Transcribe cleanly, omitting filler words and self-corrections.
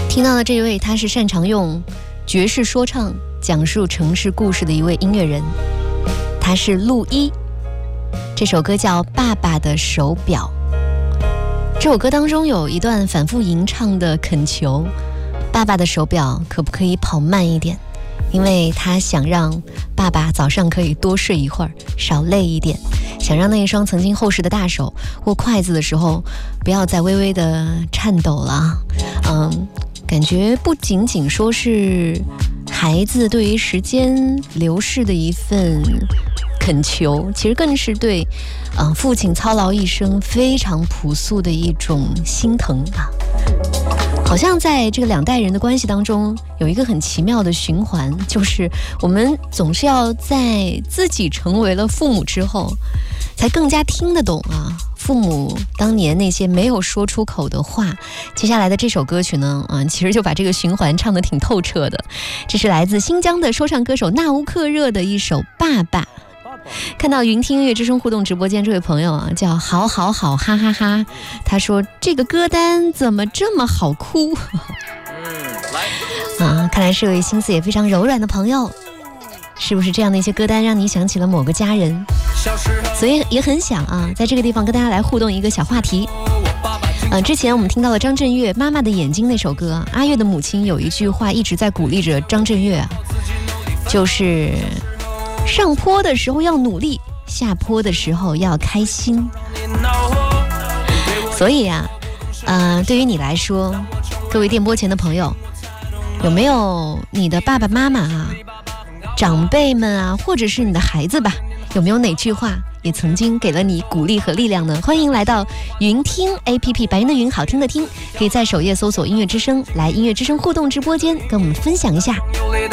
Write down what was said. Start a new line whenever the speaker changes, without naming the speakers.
听到的这位，他是擅长用爵士说唱讲述城市故事的一位音乐人，他是陆一。这首歌叫《爸爸的手表》。这首歌当中有一段反复吟唱的恳求，爸爸的手表可不可以跑慢一点？因为他想让爸爸早上可以多睡一会儿，少累一点，想让那一双曾经厚实的大手握筷子的时候不要再微微的颤抖了。感觉不仅仅说是孩子对于时间流逝的一份恳求，其实更是对父亲操劳一生非常朴素的一种心疼啊。好像在这个两代人的关系当中有一个很奇妙的循环，就是我们总是要在自己成为了父母之后才更加听得懂父母当年那些没有说出口的话。接下来的这首歌曲呢，其实就把这个循环唱得挺透彻的。这是来自新疆的说唱歌手纳乌克热的一首《爸爸》。看到云听音乐之声互动直播间这位朋友叫好好好哈哈哈，他说这个歌单怎么这么好哭看来是位心思也非常柔软的朋友。是不是这样的一些歌单让你想起了某个家人？所以也很想在这个地方跟大家来互动一个小话题。之前我们听到了张震岳《妈妈的眼睛》那首歌，阿月的母亲有一句话一直在鼓励着张震岳就是上坡的时候要努力，下坡的时候要开心。所以对于你来说，各位电波前的朋友，有没有你的爸爸妈妈长辈们或者是你的孩子吧，有没有哪句话也曾经给了你鼓励和力量呢？欢迎来到云听 APP， 白云的云，好听的听，可以在首页搜索音乐之声，来音乐之声互动直播间跟我们分享一下。